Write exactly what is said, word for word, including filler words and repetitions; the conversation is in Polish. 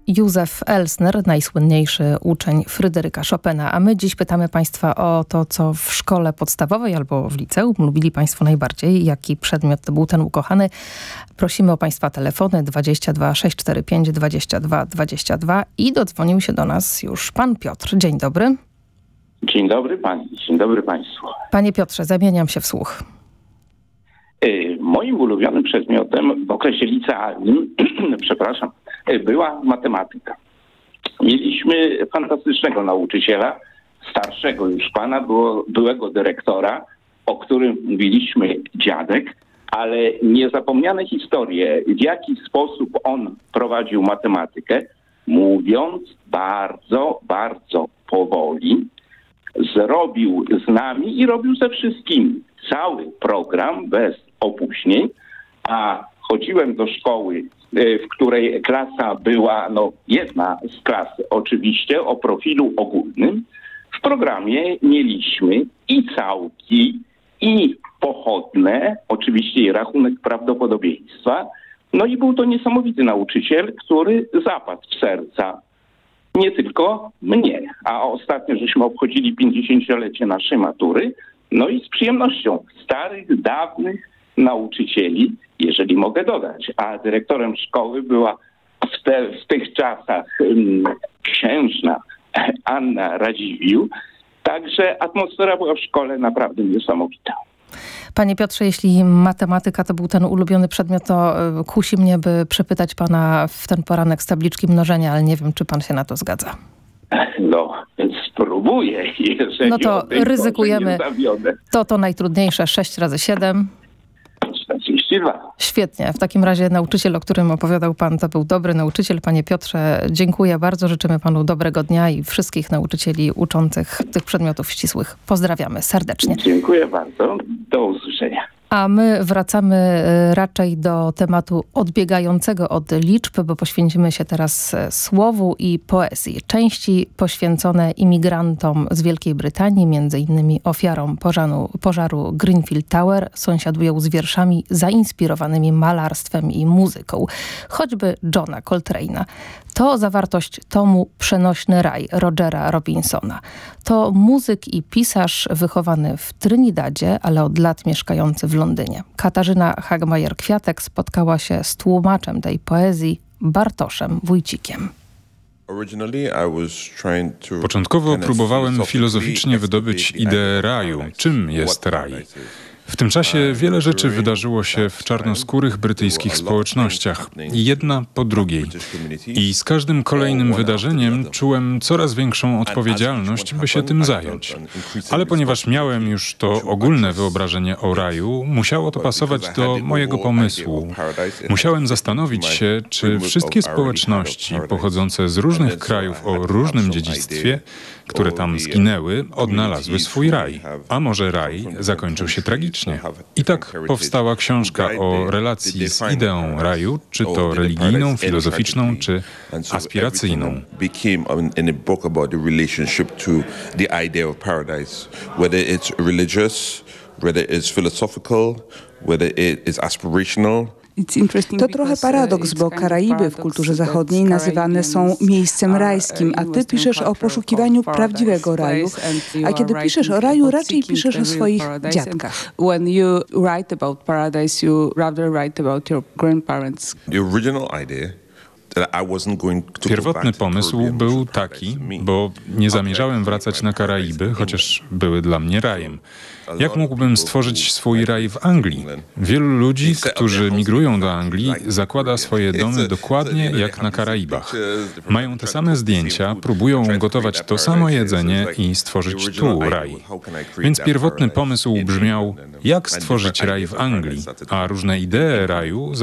Józef Elsner, najsłynniejszy uczeń Fryderyka Chopina, a my dziś pytamy Państwa o to, co w szkole podstawowej albo w liceum lubili Państwo najbardziej, jaki przedmiot to był ten ukochany. Prosimy o Państwa telefony dwadzieścia dwa sześć cztery pięć dwadzieścia dwa dwadzieścia dwa i dodzwonił się do nas już Pan Piotr. Dzień dobry. Dzień dobry Pani, dzień dobry Państwu. Panie Piotrze, zamieniam się w słuch. Moim ulubionym przedmiotem w okresie licealnym, przepraszam, była matematyka. Mieliśmy fantastycznego nauczyciela, starszego już pana, było, byłego dyrektora, o którym mówiliśmy dziadek, ale niezapomniane historie, w jaki sposób on prowadził matematykę, mówiąc bardzo, bardzo powoli, zrobił z nami i robił ze wszystkimi cały program bez opóźnień, a chodziłem do szkoły, w której klasa była, no jedna z klas oczywiście o profilu ogólnym. W programie mieliśmy i całki, i pochodne, oczywiście i rachunek prawdopodobieństwa. No i był to niesamowity nauczyciel, który zapadł w serca nie tylko mnie, a ostatnio żeśmy obchodzili pięćdziesięciolecie naszej matury, no i z przyjemnością starych, dawnych nauczycieli, jeżeli mogę dodać, a dyrektorem szkoły była w, te, w tych czasach um, księżna Anna Radziwiłł, także atmosfera była w szkole naprawdę niesamowita. Panie Piotrze, jeśli matematyka to był ten ulubiony przedmiot, to kusi mnie, by przepytać pana w ten poranek z tabliczki mnożenia, ale nie wiem, czy pan się na to zgadza. No, spróbuję, jeżeli no to ryzykujemy. To to najtrudniejsze, sześć razy siedem. czterdzieści dwa. Świetnie. W takim razie nauczyciel, o którym opowiadał pan, to był dobry nauczyciel. Panie Piotrze, dziękuję bardzo. Życzymy panu dobrego dnia i wszystkich nauczycieli uczących tych przedmiotów ścisłych. Pozdrawiamy serdecznie. Dziękuję bardzo. Do usłyszenia. A my wracamy raczej do tematu odbiegającego od liczb, bo poświęcimy się teraz słowu i poezji. Części poświęcone imigrantom z Wielkiej Brytanii, między innymi ofiarom pożaru, pożaru Grenfell Tower, sąsiadują z wierszami zainspirowanymi malarstwem i muzyką, choćby Johna Coltrane'a. To zawartość tomu Przenośny raj Rogera Robinsona. To muzyk i pisarz wychowany w Trinidadzie, ale od lat mieszkający w Londynie. Katarzyna Hagmajer-Kwiatek spotkała się z tłumaczem tej poezji, Bartoszem Wójcikiem. Początkowo próbowałem filozoficznie wydobyć ideę raju. Czym jest raj? W tym czasie wiele rzeczy wydarzyło się w czarnoskórych brytyjskich społecznościach, jedna po drugiej. I z każdym kolejnym wydarzeniem czułem coraz większą odpowiedzialność, by się tym zająć. Ale ponieważ miałem już to ogólne wyobrażenie o raju, musiało to pasować do mojego pomysłu. Musiałem zastanowić się, czy wszystkie społeczności pochodzące z różnych krajów o różnym dziedzictwie, które tam zginęły, odnalazły swój raj. A może raj zakończył się tragicznie. I tak powstała książka o relacji z ideą raju, czy to religijną, filozoficzną, czy aspiracyjną. To trochę paradoks, bo Karaiby w kulturze zachodniej nazywane są miejscem rajskim, a ty piszesz o poszukiwaniu prawdziwego raju, a kiedy piszesz o raju, raczej piszesz o swoich dziadkach. When you write about paradise, you rather write about your grandparents. The original idea. Pierwotny pomysł był taki, bo nie zamierzałem wracać na Karaiby, chociaż były dla mnie rajem. Jak mógłbym stworzyć swój raj w Anglii? Wielu ludzi, którzy migrują do Anglii, zakłada swoje domy dokładnie jak na Karaibach. Mają te same zdjęcia, próbują gotować to samo jedzenie i stworzyć tu raj. Więc pierwotny pomysł brzmiał, jak stworzyć raj w Anglii, a różne idee raju